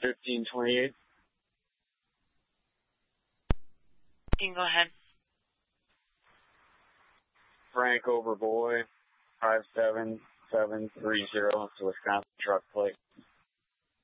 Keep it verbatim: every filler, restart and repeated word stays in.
fifteen twenty-eight. You can go ahead. Frank Overboy, five seven seven three zero. It's a Wisconsin truck plate.